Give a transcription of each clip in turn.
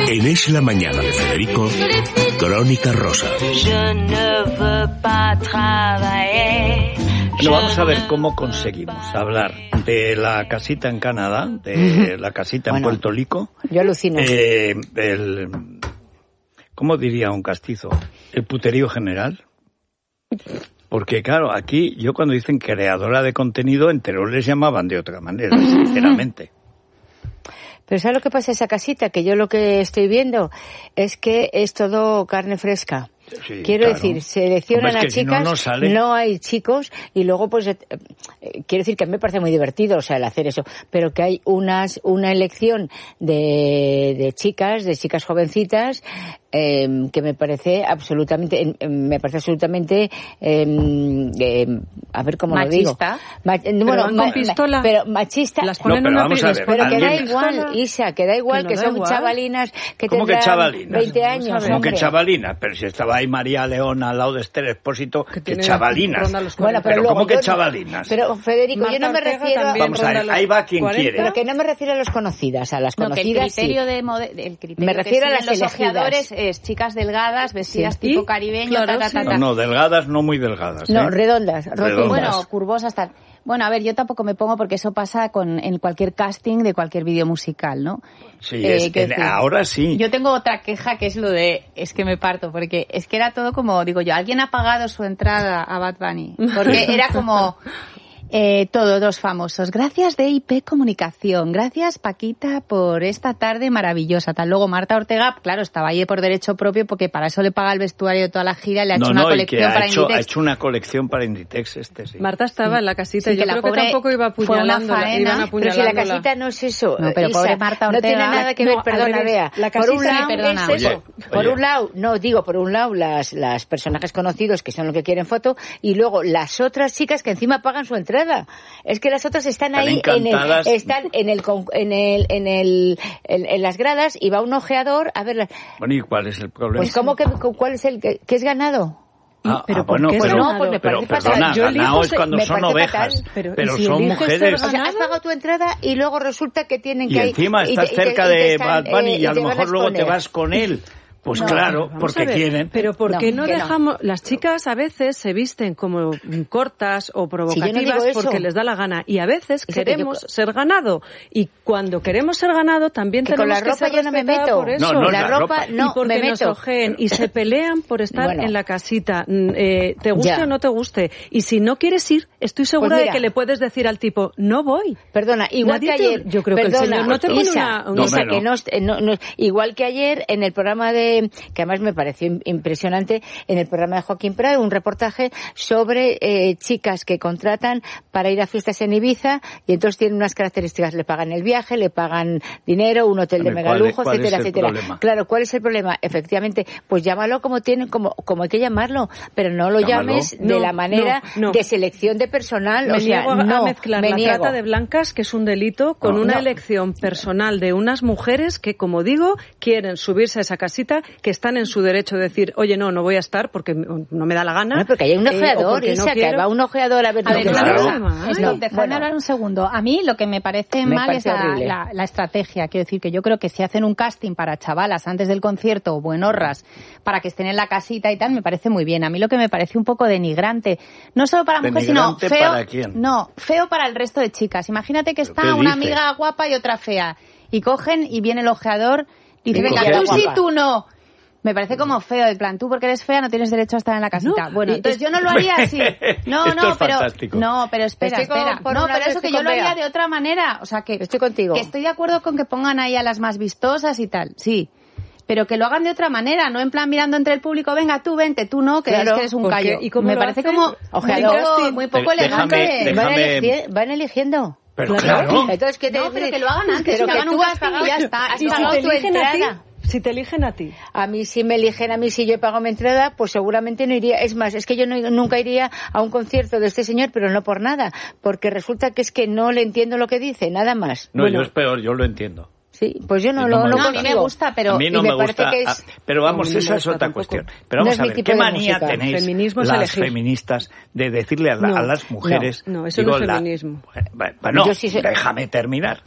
En Es la Mañana de Federico, Crónica Rosa. Bueno, vamos a ver cómo conseguimos hablar de la casita en Canadá, de la casita en Puerto Rico. Yo alucino. ¿Cómo diría un castizo? El puterío general. Porque claro, aquí yo cuando dicen creadora de contenido, en Teruel les llamaban de otra manera, sinceramente. Pero ¿sabes lo que pasa en esa casita? Que yo lo que estoy viendo es que es todo carne fresca. Sí, quiero claro. decir, seleccionan a chicas, si no hay chicos, y luego pues quiero decir que a mí me parece muy divertido, o sea, el hacer eso, pero que hay una elección de chicas jovencitas, que me parece absolutamente a ver cómo machista. Lo digo. Bueno, con pistola. Pero machista. Las ponen pero vamos a ver, pero que da alguien... igual, Isa, que da igual, que son chavalinas que ¿Cómo que tendrán chavalinas? 20 años. ¿Cómo que chavalinas? Pero si estaba ahí María Leona al lado de Esther Expósito, que chavalinas. Bueno, pero ¿cómo que chavalinas? Pero Federico, Marta yo no me Ortega refiero a... Vamos a ver, ahí va quien 40. quiere. Pero que no me refiero a las conocidas, a las conocidas el criterio sí. el criterio Me refiero que a las siguen los elegidas. ojeadores es chicas delgadas, vestidas Sí. tipo ¿Y? caribeño, Claro, No, delgadas, no muy delgadas. No, redondas, rotundas. Bueno, curvosas, tal. Bueno, a ver, yo tampoco me pongo porque eso pasa en cualquier casting de cualquier vídeo musical, ¿no? Sí, ahora sí. Yo tengo otra queja que es lo de, es que me parto, porque es que era todo como, digo yo, alguien ha pagado su entrada a Bad Bunny, porque era como... dos famosos. Gracias DIP Comunicación. Gracias Paquita por esta tarde maravillosa. Tal luego Marta Ortega, claro, estaba ahí por derecho propio porque para eso le paga el vestuario de toda la gira y le ha hecho una colección para Inditex. Ha hecho una colección para Inditex sí. Marta estaba en la casita y yo creo que tampoco iba apuñalándola. Pero si la casita no es eso. No, pero Isa, pobre Marta Ortega. No tiene nada que ver, perdona, Bea. La por un casita lado es eso. Por un lado, las personajes conocidos que son los que quieren foto y luego las otras chicas que encima pagan su entrada. Es que las otras están ahí en las gradas y va un ojeador a ver. Bueno, ¿y cuál es el problema? Pues ¿cuál es el que es ganado? Bueno, pues no, pues me parece perdona, ganado es cuando son ovejas, pero si son mujeres. O sea, has pagado tu entrada y luego resulta que tienen que ir. Y encima estás cerca de Bad Bunny y a lo mejor luego te vas con él. Pues no, claro, porque quieren. Pero ¿por qué no dejamos...? Las chicas a veces se visten como cortas o provocativas porque les da la gana. Y a veces queremos ser ganado. Y cuando queremos ser ganado también tenemos que ser respetadas por eso. No, la ropa no y porque me meto. Nos ojeen y se pelean por estar en la casita. Te guste o no te guste. Y si no quieres ir, estoy segura de que le puedes decir al tipo, no voy. Perdona, igual que ayer... Yo creo que el señor no te pone igual que ayer en el programa que además me pareció impresionante, en el programa de Joaquín Prado, un reportaje sobre chicas que contratan para ir a fiestas en Ibiza y entonces tienen unas características, le pagan el viaje, le pagan dinero, un hotel de megalujo, etcétera, etcétera. Claro, ¿cuál es el problema? Efectivamente, pues llámalo como hay que llamarlo, pero no lo llames de la manera de selección de personal. Me niego a mezclar la trata de blancas, que es un delito, con una elección personal de unas mujeres que, como digo, quieren subirse a esa casita, que están en su derecho de decir, oye, no voy a estar porque no me da la gana. No, porque hay un ojeador, Isa, que va un ojeador a ver... Déjame hablar un segundo. A mí lo que me parece mal es la estrategia. Quiero decir que yo creo que si hacen un casting para chavalas antes del concierto o buenorras para que estén en la casita y tal, me parece muy bien. A mí lo que me parece un poco denigrante, no solo para mujeres, sino feo... ¿Para quién? No, feo para el resto de chicas. Imagínate que está una amiga guapa y otra fea. Y cogen y viene el ojeador y dice, venga, tú sí, tú no. Me parece como feo, de plan, tú porque eres fea no tienes derecho a estar en la casita. Bueno, entonces yo no lo haría así. Pero espera. No, pero eso que yo lo haría de otra manera. O sea, que estoy contigo. Que estoy de acuerdo con que pongan ahí a las más vistosas y tal, sí. Pero que lo hagan de otra manera, no en plan mirando entre el público, venga, tú vente, tú no, que eres un callo. ¿Y cómo me parece como muy poco elegante. Van eligiendo. Pero claro. Entonces, pero que lo hagan antes, que hagan un casting y ya está. Has pagado tu entrada. Si te eligen a ti. A mí, si me eligen a mí, si yo pago mi entrada, pues seguramente no iría. Es más, es que yo nunca iría a un concierto de este señor, pero no por nada. Porque resulta que es que no le entiendo lo que dice, nada más. No, yo es peor, yo lo entiendo. Sí, pues yo no a mí me gusta, pero... A mí no me gusta, pero vamos, esa es otra cuestión. Pero vamos a ver, ¿qué manía tenéis las feministas de decirle a las mujeres... No, eso no es feminismo. Bueno, déjame terminar.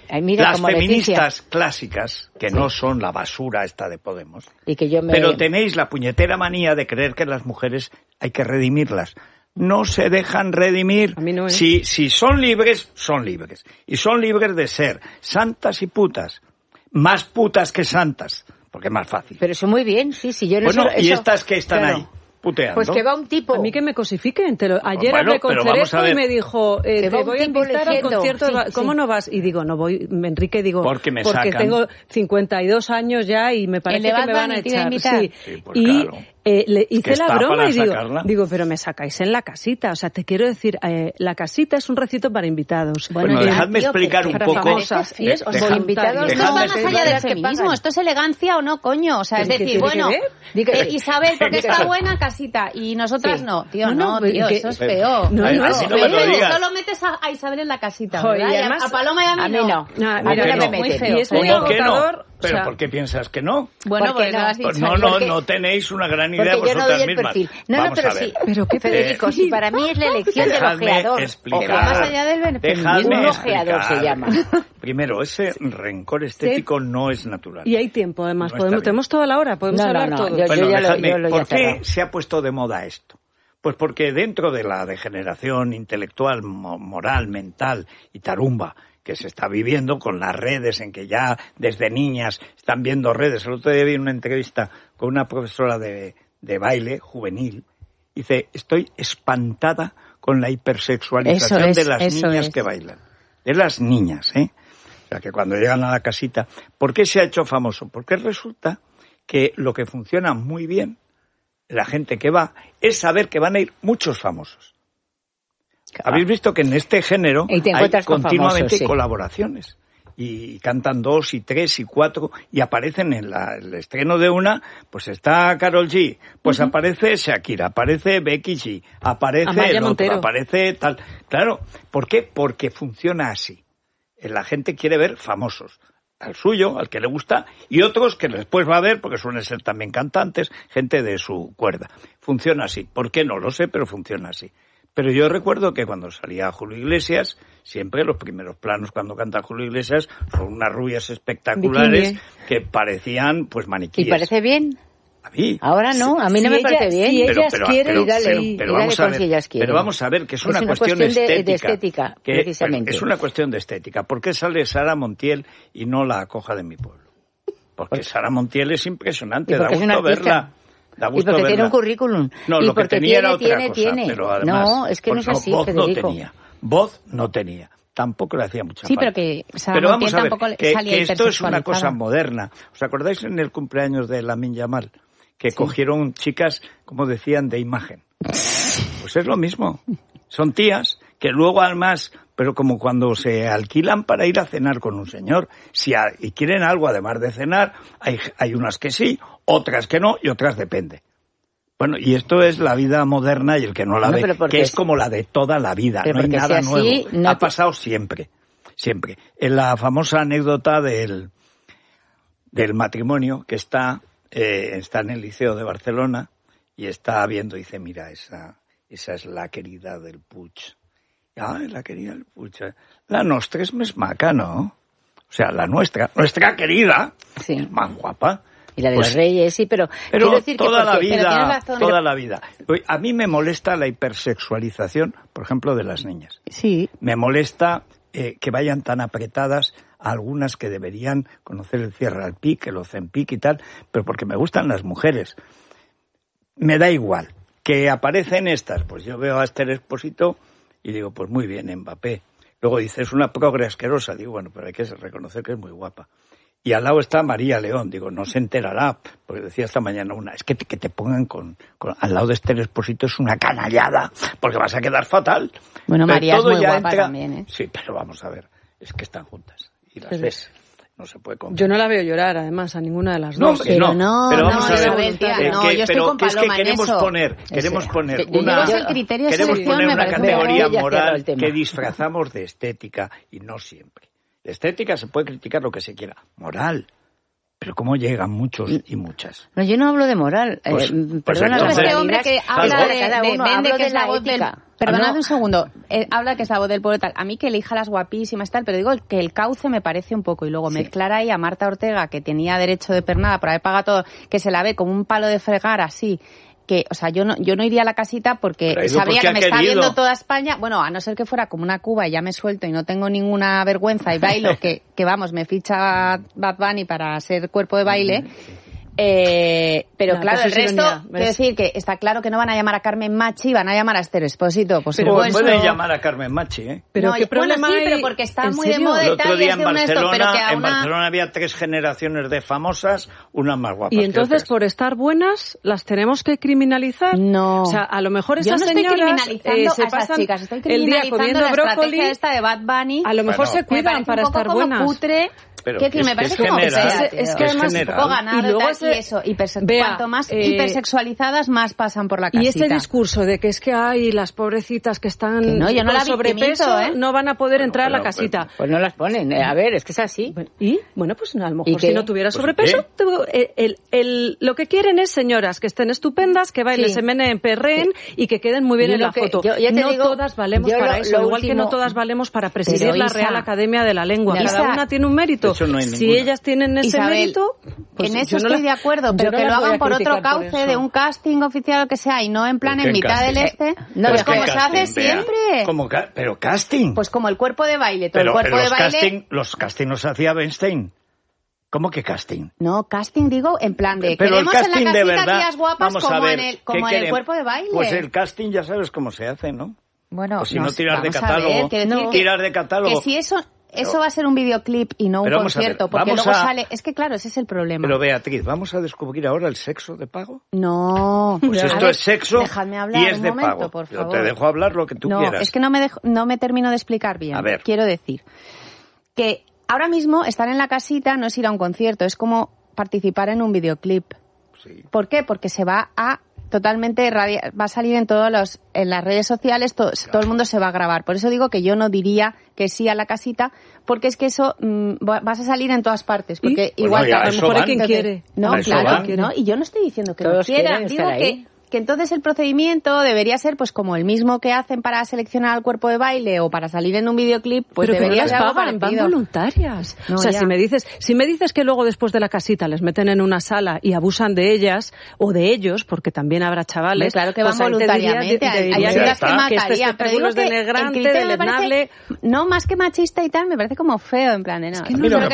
las feministas clásicas, que no son la basura esta de Podemos, pero tenéis la puñetera manía de creer que las mujeres hay que redimirlas. No se dejan redimir. A mí no, ¿eh? Si son libres, son libres. Y son libres de ser santas y putas. Más putas que santas, porque es más fácil. Pero eso muy bien, sí, yo no Bueno, y estas que están ahí, puteando. Pues que va un tipo... A mí que me cosifiquen. Ayer hablé con Cerezo y me dijo, te voy a invitar al concierto. ¿Cómo no vas? Y digo, no voy, Enrique, porque porque tengo 52 años ya y me parece que me van a echar. Sí, pues claro. Le hice la broma y digo, pero me sacáis en la casita. O sea, te quiero decir, la casita es un recinto para invitados. Bueno, dejadme explicar un poco. Invitados, esto va más allá del feminismo. Esto es elegancia o no, coño. O sea, es decir, bueno, Isabel, porque está buena casita y nosotras no. Tío, tío, eso es peor. No es feo. Solo metes a Isabel en la casita, ¿verdad? Y a Paloma y a mí no. A mí no me meten. Y es muy agotador. ¿Pero por qué piensas que no? Bueno, porque no has dicho. No tenéis una gran idea vosotras mismas. No, pero sí. Pero qué, Federico, si para mí es la elección del ojeador. Explicar. Más allá del feminismo, un ojeador se llama. Primero, ese rencor estético no es natural. Y hay tiempo, además. Tenemos toda la hora, podemos hablar todo. Bueno, ¿por qué se ha puesto de moda esto? Pues porque dentro de la degeneración intelectual, moral, mental y tarumba que se está viviendo con las redes, en que ya desde niñas están viendo redes. El otro día vi una entrevista con una profesora de baile juvenil. Dice, estoy espantada con la hipersexualización de las niñas que bailan. De las niñas, ¿eh? O sea, que cuando llegan a la casita... ¿Por qué se ha hecho famoso? Porque resulta que lo que funciona muy bien, la gente que va, es saber que van a ir muchos famosos. Habéis visto que en este género hay continuamente colaboraciones y cantan 2 y 3 y 4 y aparecen en el estreno de una, pues está Karol G, pues aparece Shakira, aparece Becky G, aparece el otro, Montero. Aparece tal. Claro, ¿por qué? Porque funciona así. La gente quiere ver famosos. Al suyo, al que le gusta, y otros que después va a ver, porque suelen ser también cantantes, gente de su cuerda. Funciona así. ¿Por qué? No lo sé, pero funciona así. Pero yo recuerdo que cuando salía Julio Iglesias, siempre los primeros planos cuando canta Julio Iglesias son unas rubias espectaculares que parecían pues maniquíes. ¿Y parece bien? A mí. Ahora no, a mí no me parece bien. Si ellas quieren, pero vamos a ver que es una cuestión estética. De estética, precisamente. Es una cuestión de estética. ¿Por qué sale Sara Montiel y no la Coja de mi pueblo? Porque Sara Montiel es impresionante, da gusto verla. Da gusto y porque verla. Tiene un currículum. No, y lo que tenía era otra cosa. Tiene. Pero además, no, es que no es así, Federico. Voz no tenía. Tampoco le hacía mucha falta. Pero que pero vamos a ver, que esto es una cosa moderna. ¿Os acordáis en el cumpleaños de Lamine Yamal? Que cogieron chicas, como decían, de imagen. Pues es lo mismo. Son tías que luego además, pero como cuando se alquilan para ir a cenar con un señor, y quieren algo además de cenar, hay unas que sí, otras que no, y otras depende. Bueno, y esto es la vida moderna y el que no la ve, que es como la de toda la vida, no hay nada nuevo. Ha pasado siempre, siempre. En la famosa anécdota del matrimonio que está en el Liceo de Barcelona y está viendo y dice, mira, esa es la querida del Puig. Ay, la querida del Puig. La nostra es más maca, ¿no? O sea, la nuestra querida, es más guapa. Y la de los reyes, sí, pero quiero decir toda que la vida, toda la vida. A mí me molesta la hipersexualización, por ejemplo, de las niñas. Sí. Me molesta que vayan tan apretadas a algunas que deberían conocer el cierre al pic, el Ozempic y tal, pero porque me gustan las mujeres. Me da igual. Que aparecen estas, pues yo veo a Esther Expósito y digo, pues muy bien, Mbappé. Luego dice, es una progre asquerosa. Digo, bueno, pero hay que reconocer que es muy guapa. Y al lado está María León. Digo, no se enterará, porque decía esta mañana una, es que te pongan al lado de Esther Expósito es una canallada, porque vas a quedar fatal. Bueno, pero María es muy guapa también, ¿eh? Sí, pero vamos a ver, es que están juntas y las ves. No se puede contar. Yo no la veo llorar, además, a ninguna de las dos. Pero vamos a ver, yo estoy con Paloma, es que queremos poner una categoría moral que disfrazamos de estética y no siempre. De estética se puede criticar lo que se quiera. Moral. Pero cómo llegan muchos y muchas. No, yo no hablo de moral. Pues perdona, este hombre que habla vende que es la voz del... Perdonad un segundo, habla que es la voz del pueblo tal. A mí que elija las guapísimas tal, pero digo que el cauce me parece un poco. Y luego mezclar ahí a Marta Ortega, que tenía derecho de pernada por haber pagado todo, que se la ve como un palo de fregar así. Que, o sea, yo no iría a la casita porque sabría que me está viendo toda España. Bueno, a no ser que fuera como una Cuba y ya me suelto y no tengo ninguna vergüenza y bailo, que vamos, me ficha Bad Bunny para ser cuerpo de baile. Pero claro, el resto, quiero decir que está claro que no van a llamar a Carmen Machi, van a llamar a Esther Expósito, por supuesto. Pueden llamar a Carmen Machi, ¿eh? Pero ¿qué problema hay? Pero porque está muy de moda y tal. El otro día en Barcelona había 3 generaciones de famosas, una más guapa. Y entonces, por estar buenas, ¿las tenemos que criminalizar? No. O sea, a lo mejor esas señoras se pasan chicas, estoy el día comiendo la brócoli. Esta de Bad Bunny. A lo mejor se cuidan para estar buenas. Cutre. Pero que me parece como es que además poco ganado y luego cuanto más hipersexualizadas más pasan por la casita. Y ese discurso de que es que hay las pobrecitas que están con sobrepeso no van a poder entrar a la casita. Pues no las ponen, a ver, es que es así. Y bueno, pues a lo mejor si no tuviera sobrepeso, lo que quieren es señoras que estén estupendas, que bailen, se meneen, perreen y que queden muy bien en la foto. No todas valemos para eso, igual que no todas valemos para presidir la Real Academia de la Lengua. Cada una tiene un mérito. Si ellas tienen ese mérito, pues en eso estoy de acuerdo, pero que lo hagan por otro cauce de un casting oficial o lo que sea y no en plan en mitad del pues como se hace siempre. Pero casting. Pues como el cuerpo de baile, todo el cuerpo de baile. Los casting los hacía Bernstein. ¿Cómo que casting? No, casting digo en plan de pero queremos el casting en la casita de verdad, tías guapas como en el cuerpo de baile. Pues el casting ya sabes cómo se hace, ¿no? Bueno, o si no tiras de catálogo, tiras de catálogo. Que si eso va a ser un videoclip y no un concierto, porque luego sale... Es que claro, ese es el problema. Pero Beatriz, ¿vamos a descubrir ahora el sexo de pago? No. Pues esto es sexo hablar y es de momento, pago. Por favor. Yo te dejo hablar lo que tú quieras. No, es que no me termino de explicar bien. A ver. Quiero decir que ahora mismo estar en la casita no es ir a un concierto, es como participar en un videoclip. Sí. ¿Por qué? Porque se va a totalmente va a salir en las redes sociales, todo el mundo se va a grabar. Por eso digo que yo no diría que sí a la casita, porque es que eso vas a salir en todas partes, porque igual a lo mejor hay quien quiere. No, claro, no, y yo no estoy diciendo que no quiera, digo que entonces el procedimiento debería ser pues como el mismo que hacen para seleccionar al cuerpo de baile o para salir en un videoclip, pues pero debería ser algo pagan, parecido. Van voluntarias. No, o sea, si me dices que luego después de la casita les meten en una sala y abusan de ellas o de ellos, porque también habrá chavales. Claro que van voluntariamente. Hay chicas que matarían, pero digo que el criterio me parece, no más que machista y tal, me parece como feo en plan de no. Es que a mí me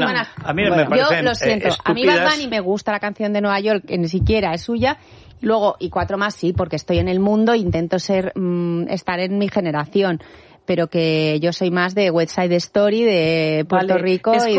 parece yo lo siento, a mí Bad Bunny me gusta la canción de Nueva York, que ni siquiera es suya. Luego, y 4 más sí, porque estoy en el mundo e intento estar en mi generación. Pero que yo soy más de West Side Story, de Puerto Rico y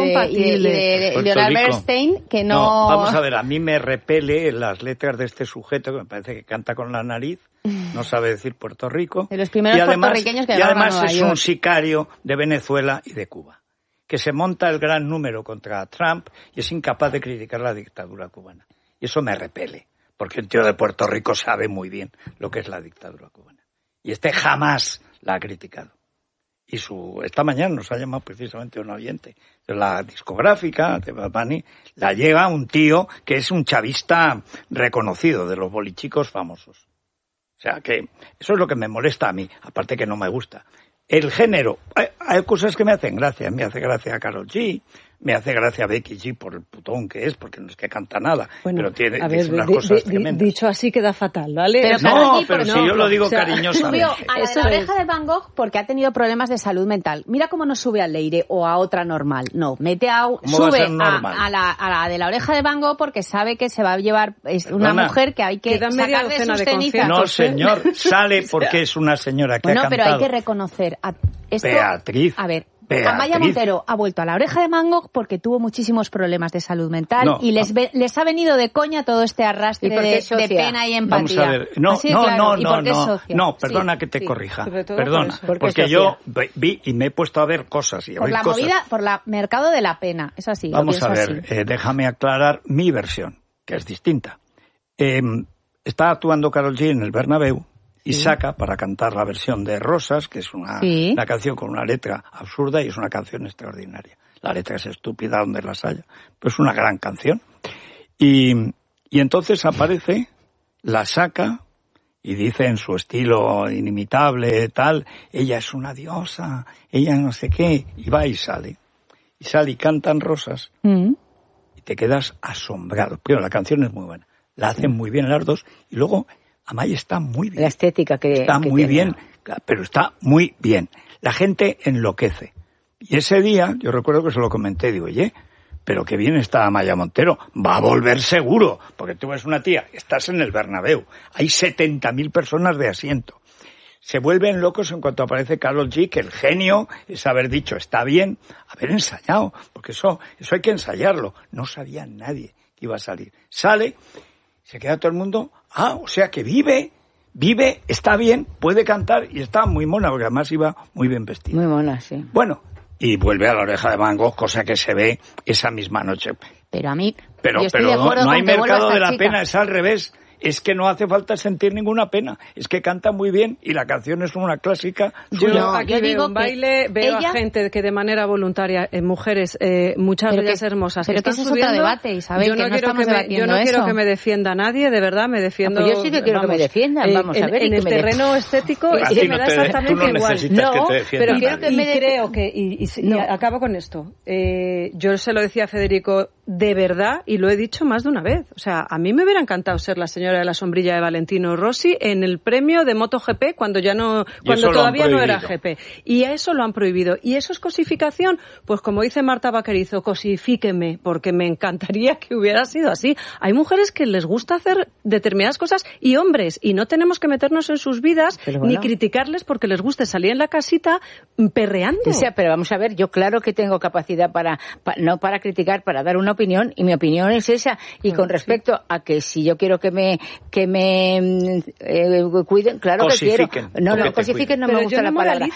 de Leonard Bernstein, que no... Vamos a ver, a mí me repele las letras de este sujeto, que me parece que canta con la nariz, no sabe decir Puerto Rico. De los primeros puertorriqueños que y además es un sicario de Venezuela y de Cuba, que se monta el gran número contra Trump y es incapaz de criticar la dictadura cubana. Y eso me repele. Porque el tío de Puerto Rico sabe muy bien lo que es la dictadura cubana. Y este jamás la ha criticado. Y esta mañana nos ha llamado precisamente un oyente de la discográfica de Bad Bunny, la lleva un tío que es un chavista reconocido, de los bolichicos famosos. O sea que eso es lo que me molesta a mí, aparte que no me gusta. El género, hay cosas que me hacen gracia. Me hace gracia Karol G, me hace gracia Becky G por el putón que es, porque no es que canta nada, pero tiene unas cosas tremendas. Dicho así queda fatal, ¿vale? Pero si yo lo digo cariñosamente. Subió a la de la oreja de Van Gogh porque ha tenido problemas de salud mental. Mira cómo no sube a Leire o a otra normal. No, sube a la de la oreja de Van Gogh porque sabe que se va a llevar una mujer que hay que sacar de sus cenizas. No, señor, sale porque es una señora que ha cantado. Bueno, pero hay que reconocer esto. Beatriz. A ver. Amaya Montero ha vuelto a la oreja de Van Gogh porque tuvo muchísimos problemas de salud mental y les ha venido de coña todo este arrastre de pena y empatía. Vamos a ver. No, perdona que te corrija. Perdona, porque yo vi y me he puesto a ver cosas. Por la movida, por el mercado de la pena. Es así. Vamos a ver, déjame aclarar mi versión, que es distinta. Está actuando Karol G en el Bernabéu. Y saca para cantar la versión de Rosas, que es una canción con una letra absurda y es una canción extraordinaria. La letra es estúpida donde las haya, pero es una gran canción. Y entonces aparece, la saca y dice en su estilo inimitable, tal, ella es una diosa, ella no sé qué, y va y sale. Y sale y cantan Rosas, y te quedas asombrado. Primero, la canción es muy buena, la hacen muy bien las dos, y luego Amaya está muy bien. La estética que está muy tiene. Bien, pero está muy bien. La gente enloquece. Y ese día, yo recuerdo que se lo comenté, digo, oye, pero qué bien está Amaya Montero, va a volver seguro, porque tú ves una tía, estás en el Bernabéu, hay 70.000 personas de asiento. Se vuelven locos en cuanto aparece Karol G, que el genio es haber dicho, está bien, haber ensayado, porque eso hay que ensayarlo. No sabía nadie que iba a salir. Sale, se queda todo el mundo, o sea que vive, está bien, puede cantar y está muy mona, porque además iba muy bien vestida. Muy mona, sí. Bueno, y vuelve a La Oreja de Van Gogh, cosa que se ve esa misma noche. Pero a mí... Pero no hay mercado de la pena, es al revés. Es que no hace falta sentir ninguna pena. Es que canta muy bien y la canción es una clásica. Yo veo un baile, veo a gente que de manera voluntaria, mujeres, muchas de ellas hermosas, pero que están es subiendo. Otro debate, Isabel, yo no quiero que me defienda nadie, de verdad, me defiendo. Pues yo sí que quiero que me defiendan, vamos a ver. En el terreno estético es que me da exactamente igual. No, pero creo que y acabo con esto. Yo se lo decía a Federico, de verdad, y lo he dicho más de una vez. O sea, a mí me hubiera encantado ser la señora de la sombrilla de Valentino Rossi en el premio de MotoGP cuando todavía no era GP. Y a eso lo han prohibido. ¿Y eso es cosificación? Pues como dice Marta Vaquerizo, cosifíqueme, porque me encantaría que hubiera sido así. Hay mujeres que les gusta hacer determinadas cosas y hombres, y no tenemos que meternos en sus vidas ni criticarles porque les guste salir en la casita perreando. O sea, pero vamos a ver, yo claro que tengo capacidad no para criticar, para dar una opinión, y mi opinión es esa. Y con respecto a que si yo quiero que me cuiden, claro que quiero. No, cosifiquen no me gusta la palabra.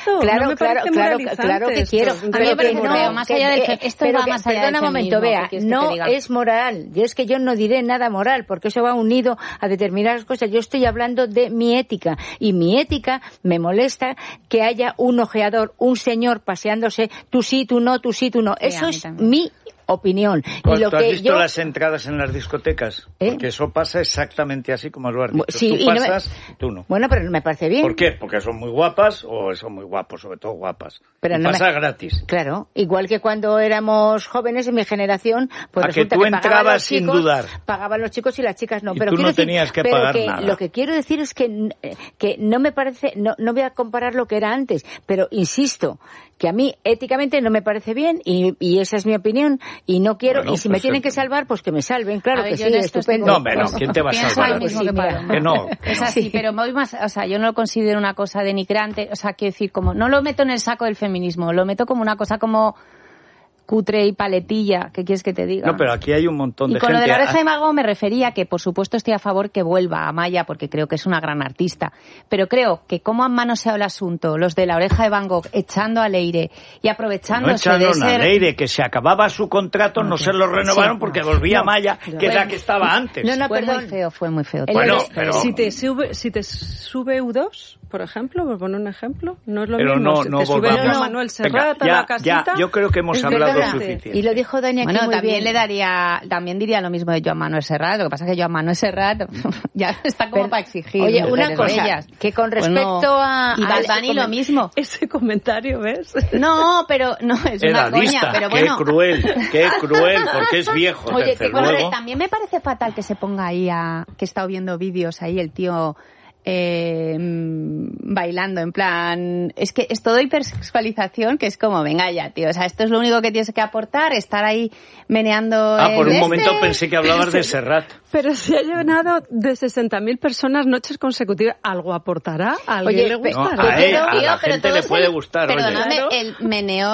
Claro que quiero. A mí me parece que más allá del esto va más allá del feminismo. Perdona un momento, Bea, no es moral. Es que yo no diré nada moral, porque eso va unido a determinadas cosas. Yo estoy hablando de mi ética, y mi ética me molesta que haya un ojeador, un señor paseándose, tú sí, tú no, tú sí, tú no. Eso es mi opinión. ¿Tú has visto las entradas en las discotecas? Porque eso pasa exactamente así como lo has dicho. Sí, tú pasas, tú no. Bueno, pero me parece bien. ¿Por qué? Porque son muy guapas o son muy guapos, sobre todo guapas. Pero no pasa gratis. Claro, igual que cuando éramos jóvenes en mi generación, pues resulta que tú entrabas sin dudar. Pagaban los chicos y las chicas no. Y pero tú no tenías que pagar nada. Lo que quiero decir es que no me parece, no voy a comparar lo que era antes, pero insisto que a mí éticamente no me parece bien y esa es mi opinión y no quiero, y si me tienen que salvar, pues que me salven, claro que sí, estupendo. No, pero ¿quién te va a salvar? Que no. Es así, pero voy más, o sea, yo no lo considero una cosa denigrante, o sea, quiero decir, como no lo meto en el saco del feminismo, lo meto como una cosa como cutre y paletilla, ¿qué quieres que te diga? No, pero aquí hay un montón de gente. Y con lo de La Oreja de Van Gogh me refería que, por supuesto, estoy a favor que vuelva a Amaya, porque creo que es una gran artista. Pero creo que cómo han manoseado el asunto los de La Oreja de Van Gogh, echando a Leire y aprovechándose de ser... a Leire, que se acababa su contrato, no se lo renovaron porque volvía Amaya, que es la que estaba antes. Fue muy feo. Bueno, pero... Si te sube U2, por ejemplo, por poner un ejemplo, no es lo pero mismo. No, te sube Manuel Serrat a la casita... yo creo que hemos hablado suficiente. Y lo dijo Dani aquí muy también bien. También diría lo mismo de Joan Manuel Serrat. Lo que pasa es que Joan Manuel Serrat ya está como para exigir. Oye, una cosa, que con respecto a... Y Bad Bunny lo mismo. Ese comentario, ¿ves? No, pero no, es una coña. Pero bueno. Qué cruel, porque es viejo. Oye, también me parece fatal que se ponga ahí que he estado viendo vídeos ahí el tío... bailando, en plan, es que es todo hipersexualización, que es como, venga ya, tío, o sea, esto es lo único que tienes que aportar, estar ahí meneando por un momento pensé que hablabas de Serrat. Pero si ha llenado de 60.000 personas noches consecutivas, ¿algo aportará? ¿A alguien le gustará? A la gente le puede gustar. Perdóname, el meneo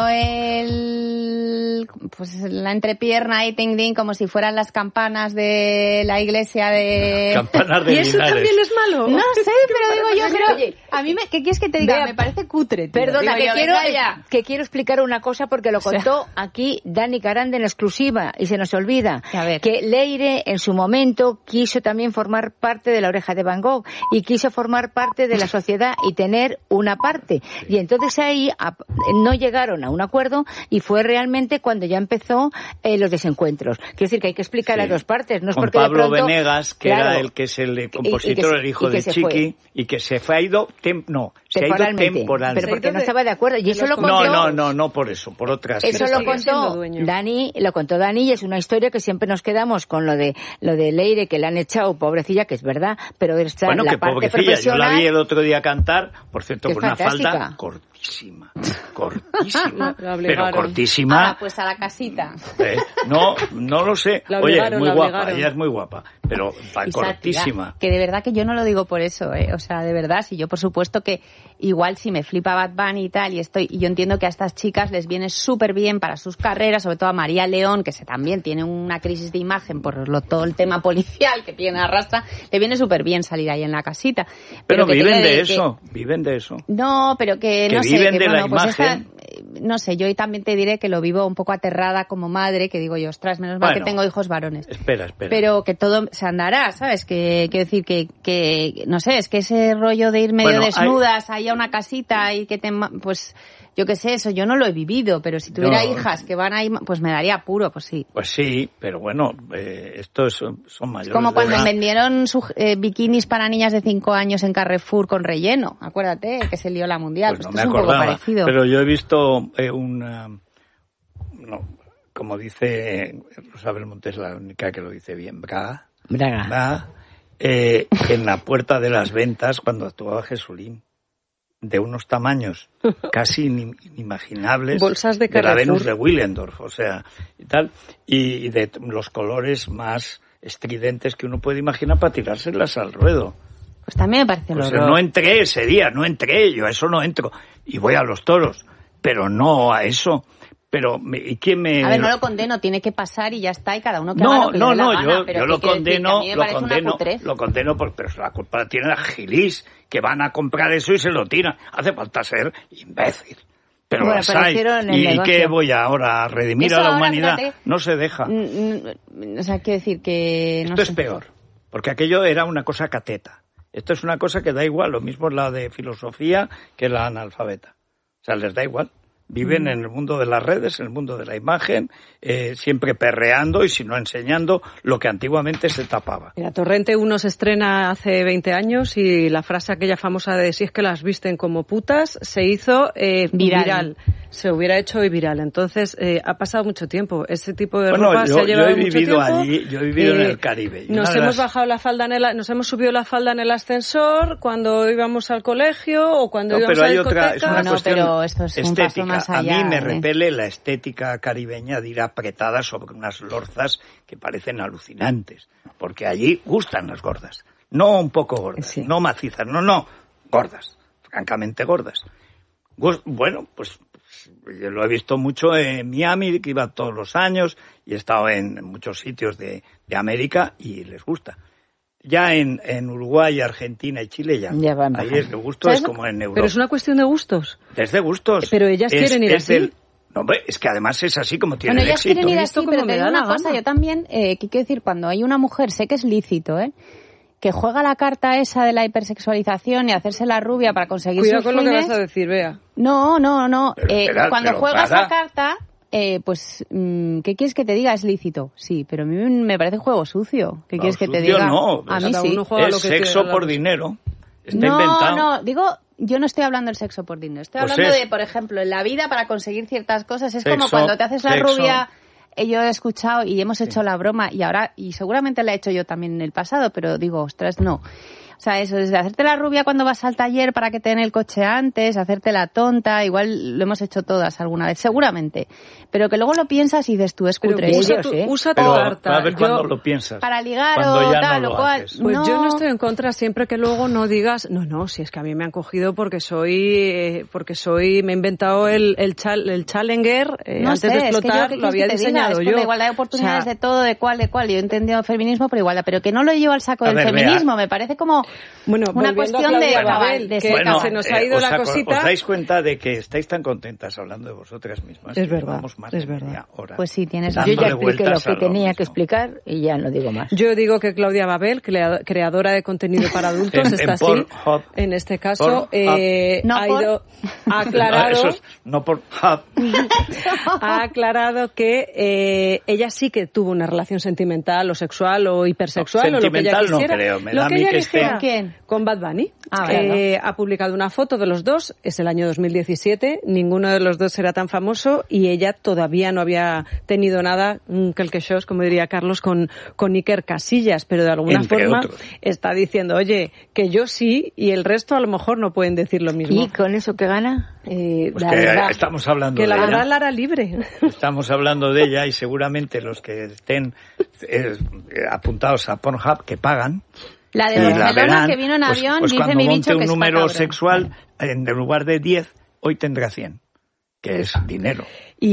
pues la entrepierna y ting ding como si fueran las campanas de la iglesia de... Campanas de ¿Y eso Linares también es malo? No sé, pero digo yo creo... A mí, ¿qué quieres que te diga? Me parece cutre, tío. Perdona, que quiero explicar una cosa porque lo contó aquí Dani Carande en exclusiva y se nos olvida. Que Leire en su momento quiso también formar parte de La Oreja de Van Gogh y quiso formar parte de la sociedad y tener una parte. Y entonces ahí no llegaron a un acuerdo y fue realmente cuando ya empezó los desencuentros. Quiero decir que hay que explicar las dos partes. No es con porque Pablo de pronto, Venegas, que era el que es el compositor, el hijo de Chiqui, y que se fue, ha ido temporalmente. Pero porque no estaba de acuerdo. Y eso lo contó... No por eso, por otras. Eso lo contó Dani, y es una historia que siempre nos quedamos con lo de Leire, que le han echado, pobrecilla, que es verdad, pero está bueno, la que parte pobrecilla, profesional... yo la vi el otro día cantar, por cierto, con una fantástica. falda cortísima, pero cortísima. Ah, pues a la casita. No lo sé. Oye, es muy guapa, ella es muy guapa, pero cortísima. Tía, que de verdad que yo no lo digo por eso, o sea, de verdad, si yo por supuesto que igual si me flipa Bad Bunny y tal, y yo entiendo que a estas chicas les viene súper bien para sus carreras, sobre todo a María León, que también tiene una crisis de imagen por todo el tema policial que tiene arrastra, le viene súper bien salir ahí en la casita. Pero viven de eso, viven de eso. No, pero que no sé. Viven de la pues imagen. No sé, yo también te diré que lo vivo un poco aterrada como madre, que digo yo, ostras, menos mal que tengo hijos varones. Espera. Pero que todo se andará, ¿sabes? Quiero decir que, no sé, es que ese rollo de ir medio desnudas ahí a una casita y que pues yo qué sé, eso yo no lo he vivido, pero si tuviera hijas que van ahí, pues me daría apuro, pues sí. Pues sí, pero bueno, estos son mayores. Como cuando vendieron bikinis para niñas de 5 años en Carrefour con relleno, acuérdate, que se lió la mundial, pues esto es un poco parecido. Pero yo he visto como dice Rosa Belmonte, es la única que lo dice bien, Braga, en la puerta de las ventas cuando actuaba Jesulín, de unos tamaños casi inimaginables, bolsas de la Venus de Willendorf, o sea, y tal, y de los colores más estridentes que uno puede imaginar para tirárselas al ruedo. Pues también me parece horror. No entré ese día, yo a eso no entro, y voy a los toros, pero no a eso. Pero, ¿y quién me...? A ver, no lo condeno, tiene que pasar y ya está, y cada uno que haga lo que le dé la gana, pero yo lo condeno, pero la culpa la tiene la gilis, que van a comprar eso y se lo tiran. Hace falta ser imbécil. Pero las hay. ¿Y qué voy ahora a redimir a la humanidad? Fíjate, no se deja. O sea, quiero decir que... Esto es peor, porque aquello era una cosa cateta. Esto es una cosa que da igual, lo mismo la de filosofía que la analfabeta. O sea, les da igual. Viven en el mundo de las redes, en el mundo de la imagen, siempre perreando y si no enseñando lo que antiguamente se tapaba. Mira, Torrente 1 se estrena hace 20 años y la frase aquella famosa de si es que las visten como putas se hizo viral. Se hubiera hecho viral. Entonces, ha pasado mucho tiempo. Ese tipo de ropa se ha llevado mucho tiempo. Yo he vivido en el Caribe. Nos hemos subido la falda en el ascensor cuando íbamos al colegio o cuando íbamos a la discoteca. Pero esto es un paso más allá. A mí me repele la estética caribeña de ir apretada sobre unas lorzas que parecen alucinantes. Porque allí gustan las gordas. No un poco gordas, no macizas, no, gordas. Francamente gordas. Bueno, pues yo lo he visto mucho en Miami, que iba todos los años, y he estado en muchos sitios de América y les gusta. Ya en Uruguay, Argentina y Chile ya van ahí el gusto es como en Europa. Pero es una cuestión de gustos. Es de gustos. Pero ellas quieren ir así. No, hombre, es que además es así como tiene ellas éxito. Quieren ir así, pero te digo una cosa, yo también, ¿qué quiero decir? Cuando hay una mujer, sé que es lícito, que juega la carta esa de la hipersexualización y hacerse la rubia para conseguir sus fines. Cuidado con lo que vas a decir, Bea. No. Cuando juegas la carta, pues, ¿qué quieres que te diga? Es lícito. Sí, pero a mí me parece juego sucio. ¿Qué quieres que te diga? No, a mí sí. Es sexo por dinero. Está inventado. No, digo... Yo no estoy hablando del sexo por dinero. Estoy hablando de, por ejemplo, en la vida para conseguir ciertas cosas. Es como cuando te haces la rubia... Yo he escuchado y hemos hecho la broma y seguramente la he hecho yo también en el pasado, pero digo, ostras, no. O sea, eso, desde hacerte la rubia cuando vas al taller para que te den el coche antes, hacerte la tonta, igual lo hemos hecho todas alguna vez, seguramente. Pero que luego lo piensas y dices tú, es cutre. Usa tu carta. A ver cuándo lo piensas. Para ligar o tal o cual. Pues yo no estoy en contra siempre que luego no digas, no, si es que a mí me han cogido porque me he inventado el Challenger antes de explotar, lo había diseñado yo. La igualdad de oportunidades de todo, de cual. Yo he entendido el feminismo por igualdad, pero que no lo llevo al saco del feminismo, me parece como Bueno, una cuestión de cabal, que se nos ha ido la cosita. ¿Os dais cuenta de que estáis tan contentas hablando de vosotras mismas? Es verdad, más es de verdad. media hora. Pues sí, tienes razón. Yo ya expliqué lo que tenía que explicar y ya no digo más. Yo digo que Claudia Babel, creadora de contenido para adultos, está así. En este caso, ha aclarado... ha aclarado que ella sí que tuvo una relación sentimental o sexual o hipersexual o lo que ella quisiera. No creo, me da a mí que esté... ¿Quién? Con Bad Bunny. Ha publicado una foto de los dos, es el año 2017, ninguno de los dos era tan famoso y ella todavía no había tenido nada, quelque chose, como diría Carlos, con Iker Casillas, pero de alguna forma está diciendo, oye, que yo sí y el resto a lo mejor no pueden decir lo mismo. ¿Y con eso qué gana? Pues que verdad, estamos hablando que de ella. Que la verdad la hará libre. Estamos hablando de ella y seguramente los que estén apuntados a Pornhub que pagan. La de Barcelona que vino en avión pues dice mi bicho que es un número sexual, en lugar de 10, hoy tendrá 100, que es dinero.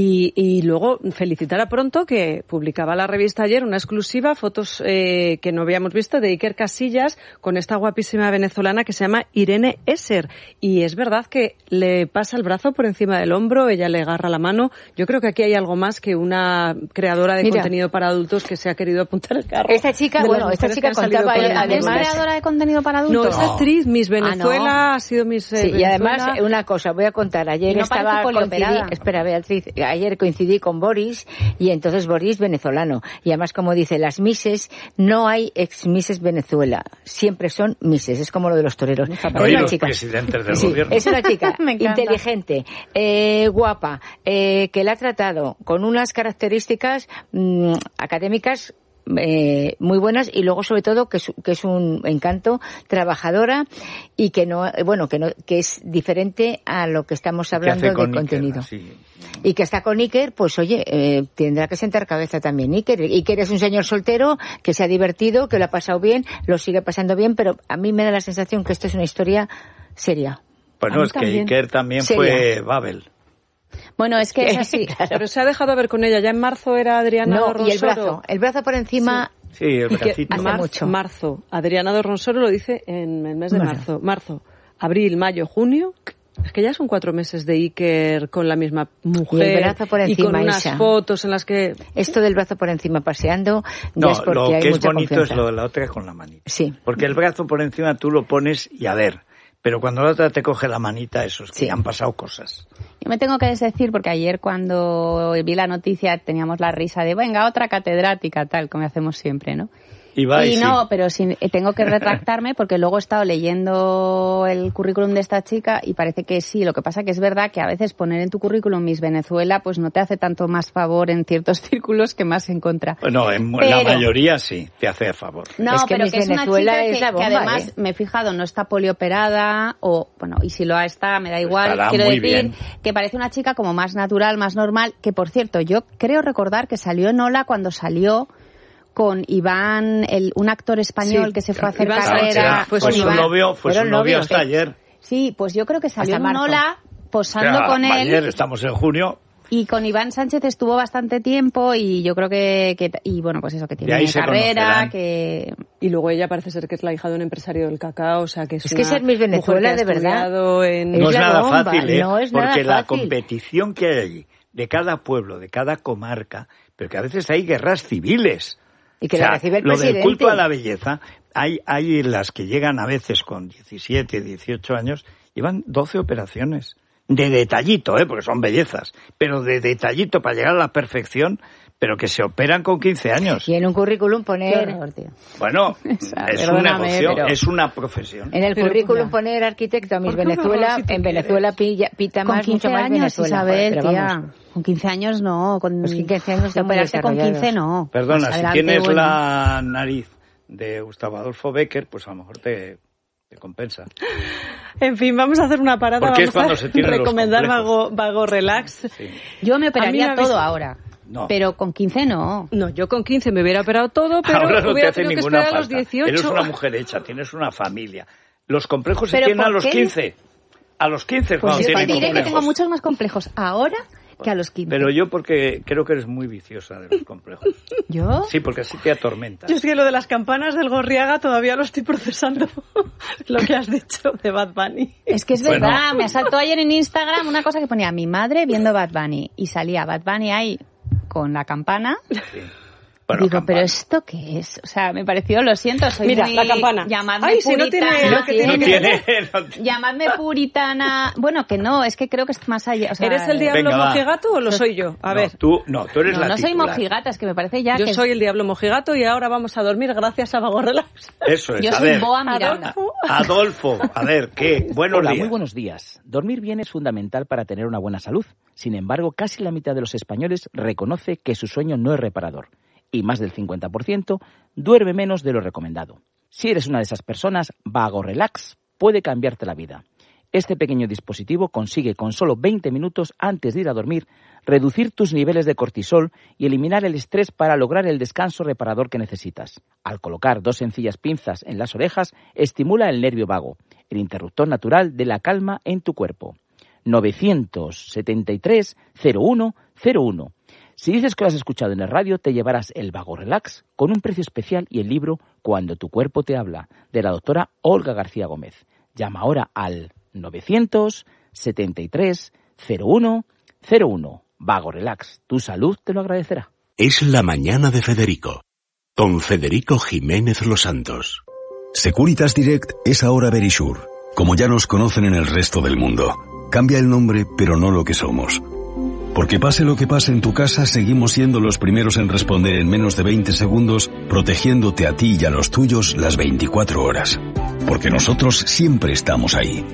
Y luego felicitar a Pronto, que publicaba la revista ayer una exclusiva, fotos que no habíamos visto de Iker Casillas con esta guapísima venezolana que se llama Irene Esser. Y es verdad que le pasa el brazo por encima del hombro, ella le agarra la mano. Yo creo que aquí hay algo más que una creadora de contenido para adultos que se ha querido apuntar al carro. Esta chica contaba además... ¿Es creadora de contenido para adultos? No, es actriz, Miss Venezuela, ha sido Miss Venezuela. Y además, una cosa, voy a contar. Ayer estaba espera, Beatriz, ayer coincidí con Boris y entonces Boris venezolano. Y además, como dice, las Misses, no hay ex-Misses Venezuela. Siempre son Misses. Es como lo de los toreros. No, y los presidentes del gobierno. Es una chica inteligente, guapa, que la ha tratado con unas características académicas muy buenas y luego sobre todo que es un encanto, trabajadora y que es diferente a lo que estamos hablando de contenido. Iker, y que está con Iker, pues oye, tendrá que sentar cabeza también Iker. Iker es un señor soltero que se ha divertido, que lo ha pasado bien, lo sigue pasando bien, pero a mí me da la sensación que esto es una historia seria. Bueno, es que Iker también fue Babel. Bueno, es que es así. Claro. Pero se ha dejado ver con ella. Ya en marzo era Adriana Ronsoro. Y el brazo por encima. Sí, el bracito. Hace mucho. Marzo. Adriana Ronsoro lo dice en el mes de marzo. Marzo, abril, mayo, junio. Es que ya son 4 meses de Iker con la misma mujer. Y el brazo por encima, y con unas fotos en las que... Esto del brazo por encima paseando, no, es porque lo hay que es mucha bonito confianza. es lo de la otra con la manita. Sí. Porque el brazo por encima tú lo pones y a ver. Pero cuando la otra te coge la manita, eso es que han pasado cosas. Yo me tengo que desdecir porque ayer cuando vi la noticia teníamos la risa de venga, otra catedrática, tal, como hacemos siempre, ¿no? Y no, pero tengo que retractarme porque luego he estado leyendo el currículum de esta chica y parece que sí. Lo que pasa que es verdad que a veces poner en tu currículum Miss Venezuela pues no te hace tanto más favor en ciertos círculos que más en contra. Bueno, la mayoría sí, te hace a favor. No, es que pero Miss que es Venezuela una chica que además, me he fijado, no está polioperada y si lo está, me da igual. Estará quiero muy decir bien. Que parece una chica como más natural, más normal, que por cierto, yo creo recordar que salió en Hola cuando salió con Iván, un actor español que se fue a hacer carrera. Fue su novio hasta ayer. Sí, pues yo creo que salió en Hola posando con él. Ayer, estamos en junio. Y con Iván Sánchez estuvo bastante tiempo y yo creo que bueno, pues eso, que tiene carrera, que... Y luego ella parece ser que es la hija de un empresario del cacao, o sea que es que ser Miss Venezuela de verdad no es nada fácil, porque la competición que hay allí, de cada pueblo, de cada comarca, pero que a veces hay guerras civiles. Y que la recibe el presidente. Lo del culto a la belleza, hay las que llegan a veces con 17, 18 años, llevan 12 operaciones. De detallito, porque son bellezas, pero de detallito para llegar a la perfección, pero que se operan con 15 años. Y en un currículum poner... Bueno, es un negocio, es una profesión. En el currículum poner arquitecto a Miss Venezuela, en Venezuela pita más, mucho más Venezuela. Isabel, tía. Con 15 años no. Con 15 años de operarse con 15 no. Perdona, pues si tienes la nariz de Gustavo Adolfo Bécquer, pues a lo mejor te compensa. En fin, vamos a hacer una parada. Porque vamos a recomendar Vago Relax. Sí. Yo me operaría todo ahora. No. Pero con 15 no. No, yo con 15 me hubiera operado todo, pero ahora no hubiera te hace tenido que ninguna esperar falta. a los 18. Eres una mujer hecha, tienes una familia. Los complejos se tienen a los 15. A los 15 pues cuando yo tienen te diré complejos. que tengo muchos más complejos ahora que a los 15. Pero yo porque creo que eres muy viciosa de los complejos. ¿Yo? Sí, porque así te atormentas. Yo es que lo de las campanas del Gorriaga todavía lo estoy procesando, lo que has dicho de Bad Bunny. Es que es verdad, me asaltó ayer en Instagram una cosa que ponía mi madre viendo Bad Bunny y salía Bad Bunny ahí con la campana. Sí. Bueno, digo, ¿pero esto qué es? O sea, me pareció, lo siento, soy Mira, muy... la campana. Llamadme puritana. Llamadme puritana. Bueno, que no, es que creo que es más allá. O sea, ¿eres el diablo mojigato o lo soy yo? A ver. Tú eres la no titular. soy mojigata, es que me parece ya yo que... soy el diablo mojigato y ahora vamos a dormir gracias a Vago Relax. Eso es, yo soy Boa Miranda. Adolfo, a ver, ¿qué? Buenos días. Muy buenos días. Dormir bien es fundamental para tener una buena salud. Sin embargo, casi la mitad de los españoles reconoce que su sueño no es reparador. Y más del 50% duerme menos de lo recomendado. Si eres una de esas personas, Vago Relax puede cambiarte la vida. Este pequeño dispositivo consigue con solo 20 minutos antes de ir a dormir reducir tus niveles de cortisol y eliminar el estrés para lograr el descanso reparador que necesitas. Al colocar 2 sencillas pinzas en las orejas, estimula el nervio vago, el interruptor natural de la calma en tu cuerpo. 973 0101. Si dices que lo has escuchado en el radio, te llevarás el Vago Relax con un precio especial y el libro Cuando tu cuerpo te habla, de la doctora Olga García Gómez. Llama ahora al 973 0101. Vago Relax, tu salud te lo agradecerá. Es la mañana de Federico, con Federico Jiménez Los Santos. Securitas Direct es ahora Verisure, como ya nos conocen en el resto del mundo. Cambia el nombre, pero no lo que somos. Porque pase lo que pase en tu casa, seguimos siendo los primeros en responder en menos de 20 segundos, protegiéndote a ti y a los tuyos las 24 horas. Porque nosotros siempre estamos ahí.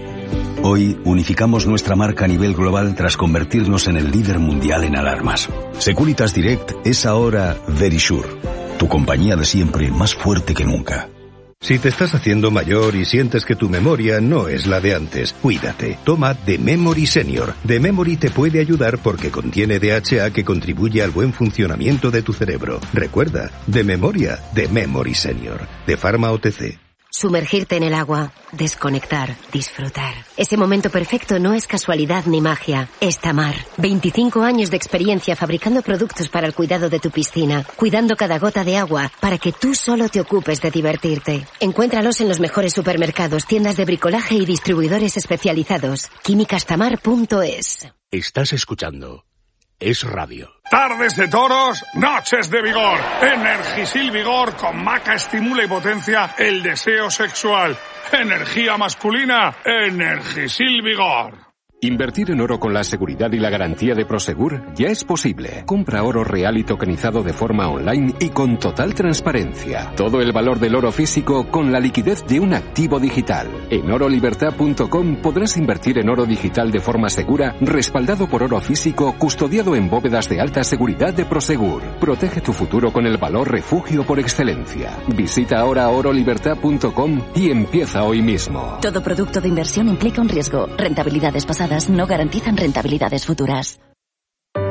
Hoy unificamos nuestra marca a nivel global tras convertirnos en el líder mundial en alarmas. Securitas Direct es ahora Verisure, tu compañía de siempre más fuerte que nunca. Si te estás haciendo mayor y sientes que tu memoria no es la de antes, cuídate. Toma The Memory Senior. The Memory te puede ayudar porque contiene DHA que contribuye al buen funcionamiento de tu cerebro. Recuerda, de memoria, The Memory Senior. De Pharma OTC. Sumergirte en el agua, desconectar, disfrutar. Ese momento perfecto no es casualidad ni magia, es Tamar. 25 años de experiencia fabricando productos para el cuidado de tu piscina, cuidando cada gota de agua para que tú solo te ocupes de divertirte. Encuéntralos en los mejores supermercados, tiendas de bricolaje y distribuidores especializados. Químicastamar.es. Estás escuchando Es Radio. Tardes de toros, noches de vigor. Energisil Vigor con maca estimula y potencia el deseo sexual. Energía masculina, Energisil Vigor. Invertir en oro con la seguridad y la garantía de Prosegur ya es posible. Compra oro real y tokenizado de forma online y con total transparencia. Todo el valor del oro físico con la liquidez de un activo digital. En orolibertad.com podrás invertir en oro digital de forma segura, respaldado por oro físico, custodiado en bóvedas de alta seguridad de Prosegur. Protege tu futuro con el valor refugio por excelencia. Visita ahora orolibertad.com y empieza hoy mismo. Todo producto de inversión implica un riesgo. Rentabilidades pasadas no garantizan rentabilidades futuras.